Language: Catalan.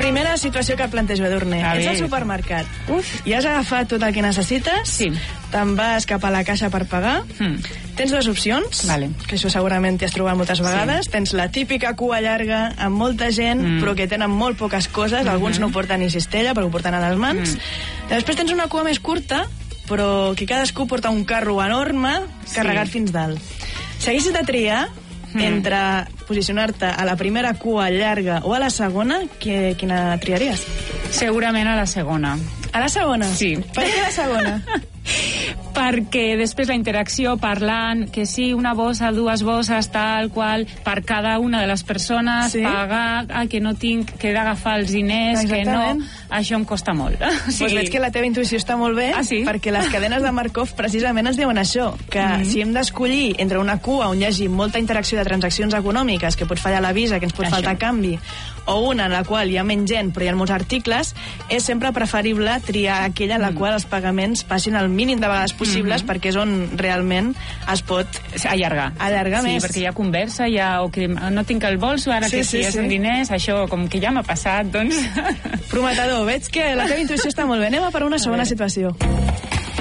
Primera situació que et plantejo, Edurne. Ets al supermercat. I has agafat tot el que necessites. Sí. Te'n vas cap a la caixa per pagar. Tens dues opcions, que això segurament t'hi has trobat moltes vegades. Tens la típica cua llarga amb molta gent, però que tenen molt poques coses. Alguns no porten ni cistella, però ho porten a les mans. Després tens una cua més curta, però que cadascú porta un carro enorme carregat fins dalt. Si haguessis de triar entre posicionar-te a la primera cua llarga o a la segona, quina triaries? Segurament a la segona. A la segona? Sí. Per què la segona? Perquè després la interacció parlant, que sí, una bossa, dues bosses, tal qual, per cada una de les persones, pagar, que no tinc, que he d'agafar els diners, que no, això em costa molt. Doncs veig que la teva intuïció està molt bé, perquè les cadenes de Markov precisament ens diuen això, que si hem d'escollir entre una cua on hi hagi molta interacció de transaccions econòmiques, que pot fallar la visa, que ens pot faltar canvi, o una en la qual hi ha menys gent però hi ha molts articles, és sempre preferible triar aquella en la qual els pagaments passin el mínim de vegades possibles, perquè és on realment es pot allargar més. Sí, perquè hi ha conversa, o que no tinc el bolso, ara que si és en diners, això com que ja m'ha passat, doncs... Prometedor, veig que la teva intuïció està molt bé. Anem a per una segona situació.